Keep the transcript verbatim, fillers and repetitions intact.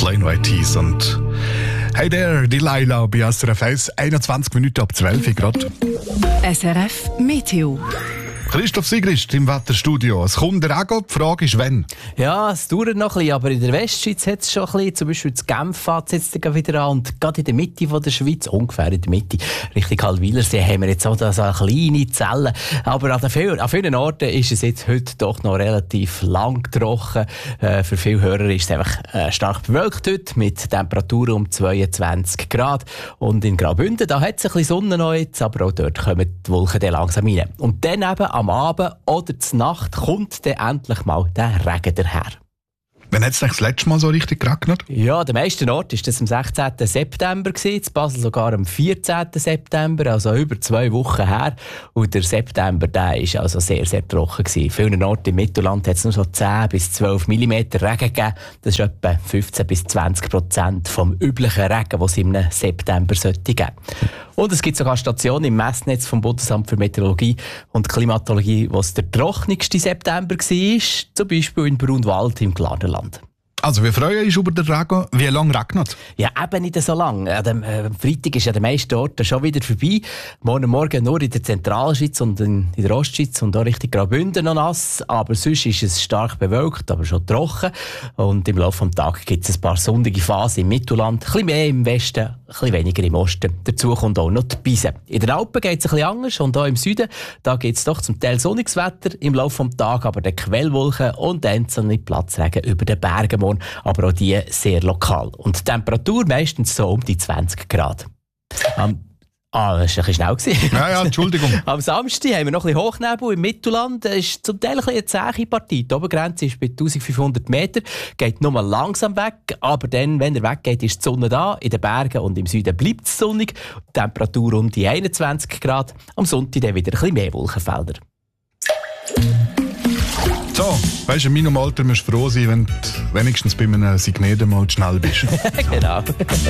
Plain White Tees und Hey there, Delilah bei S R F eins, einundzwanzig Minuten ab zwölf Uhr gerade. S R F Meteo. Christoph Sigrist im Wetterstudio. Es kommt der Regen, die Frage ist, wann? Ja, es dauert noch ein bisschen, aber in der Westschweiz hat es schon ein bisschen. Zum Beispiel in Genf fährt es jetzt wieder an. Und gerade in der Mitte von der Schweiz, ungefähr in der Mitte, Richtung Halwilersee, haben wir jetzt auch so eine kleine Zelle. Aber an, vielen, an vielen Orten ist es jetzt heute doch noch relativ lang trocken. Äh, für viele Hörer ist es einfach äh, stark bewölkt heute, mit Temperaturen um zweiundzwanzig Grad. Und in Graubünden, da hat es ein bisschen Sonne noch jetzt, aber auch dort kommen die Wolken dann langsam rein. Und dann eben am Abend oder zur Nacht kommt dann endlich mal der Regen daher. Wann hat es das letzte Mal so richtig geregnet? Ja, an den meisten Orten war das am sechzehnten September, in Basel sogar am vierzehnten September, also über zwei Wochen her. Und der September der war also sehr, sehr trocken. In vielen Orten im Mittelland hat es nur so zehn bis zwölf Millimeter Regen gegeben. Das ist etwa fünfzehn bis zwanzig Prozent vom üblichen Regen, den es im September sollte geben. Und es gibt sogar Stationen im Messnetz vom Bundesamt für Meteorologie und Klimatologie, wo es der trockenste September war, zum Beispiel in Brunwald im Glarnerland. Also, wir freuen uns über den Regen. Wie lange regnet es? Ja, eben nicht so lange. Am dem, äh, Freitag ist ja der meisten Orten schon wieder vorbei. Morgen Morgen nur in der Zentralschweiz und in, in der Ostschweiz und auch Richtung Graubünden noch nass. Aber sonst ist es stark bewölkt, aber schon trocken. Und im Laufe des Tages gibt es ein paar sonnige Phasen im Mittelland. Ein bisschen mehr im Westen, ein bisschen weniger im Osten. Dazu kommt auch noch die Beise. In den Alpen geht es ein bisschen anders und auch im Süden. Da gibt es doch zum Teil sonniges Wetter im Laufe des Tages, aber der Quellwolken und einzelne Platzregen über den Bergen. Aber auch die sehr lokal. Und die Temperatur meistens so um die zwanzig Grad. Um, ah, das war ein bisschen schnell. Ja, ja, Entschuldigung. Am Samstag haben wir noch ein bisschen Hochnebel im Mittelland. Das ist zum Teil ein bisschen eine zähe Partie. Die Obergrenze ist bei eintausendfünfhundert Meter. Geht nur mal langsam weg. Aber dann, wenn er weggeht, ist die Sonne da. In den Bergen und im Süden bleibt es sonnig. Die Temperatur um die einundzwanzig Grad. Am Sonntag dann wieder ein bisschen mehr Wolkenfelder. So, weißt du, in meinem Alter musst du froh sein, wenn du wenigstens bei einem Signet mal schnell bist. Genau.